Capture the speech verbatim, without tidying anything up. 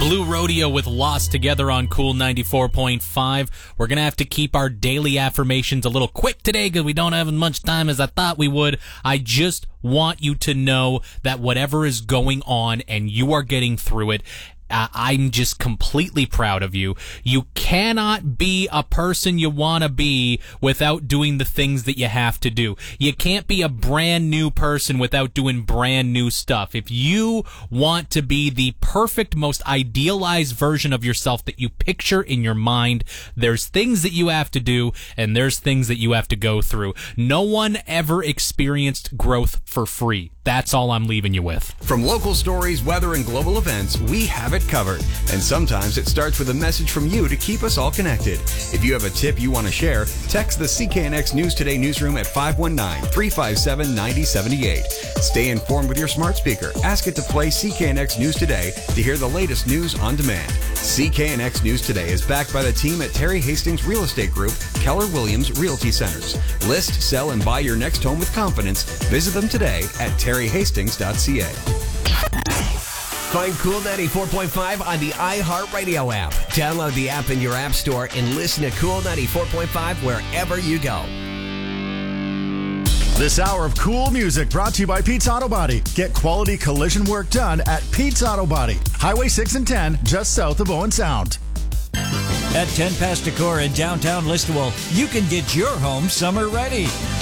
Blue Rodeo with Lost together on Cool ninety-four point five. We're going to have to keep our daily affirmations a little quick today because we don't have as much time as I thought we would. I just want you to know that whatever is going on and you are getting through it, Uh, I'm just completely proud of you. You cannot be a person you want to be without doing the things that you have to do. You can't be a brand new person without doing brand new stuff. If you want to be the perfect, most idealized version of yourself that you picture in your mind, there's things that you have to do and there's things that you have to go through. No one ever experienced growth for free. That's all I'm leaving you with. From local stories, weather, and global events, we have it covered. And sometimes it starts with a message from you to keep us all connected. If you have a tip you want to share, text the C K N X News Today newsroom at five one nine, three five seven, nine zero seven eight. Stay informed with your smart speaker. Ask it to play C K N X News Today to hear the latest news on demand. C K N X News Today is backed by the team at Terry Hastings Real Estate Group, Keller Williams Realty Centers. List, sell, and buy your next home with confidence. Visit them today at terry hastings dot c a. Find Cool ninety-four point five on the iHeartRadio app. Download the app in your app store and listen to Cool ninety-four point five wherever you go. This hour of cool music brought to you by Pete's Auto Body. Get quality collision work done at Pete's Auto Body. Highway six and ten, just south of Owen Sound. At ten past Decor in downtown Listowel, you can get your home summer ready.